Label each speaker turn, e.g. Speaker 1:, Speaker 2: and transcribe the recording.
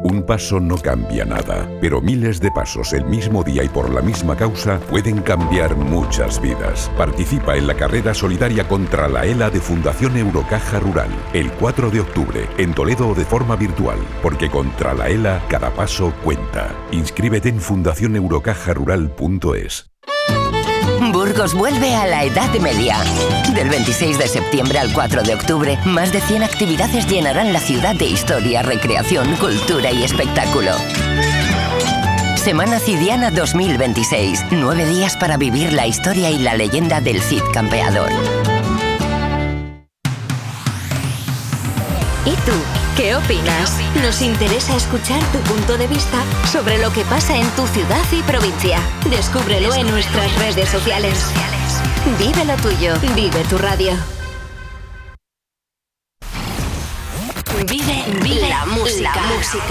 Speaker 1: Un paso no cambia nada, pero miles de pasos el mismo día y por la misma causa pueden cambiar muchas vidas. Participa en la carrera solidaria contra la ELA de Fundación Eurocaja Rural, el 4 de octubre, en Toledo o de forma virtual, porque contra la ELA cada paso cuenta. Inscríbete en fundacioneurocajarural.es.
Speaker 2: Burgos vuelve a la Edad Media. Del 26 de septiembre al 4 de octubre, más de 100 actividades llenarán la ciudad de historia, recreación, cultura y espectáculo. Semana Cidiana 2026. 9 días para vivir la historia y la leyenda del Cid Campeador.
Speaker 3: ¿Y tú? ¿Qué opinas? Nos interesa escuchar tu punto de vista sobre lo que pasa en tu ciudad y provincia. Descúbrelo en nuestras redes sociales. Vive lo tuyo. Vive tu radio. Vive la música.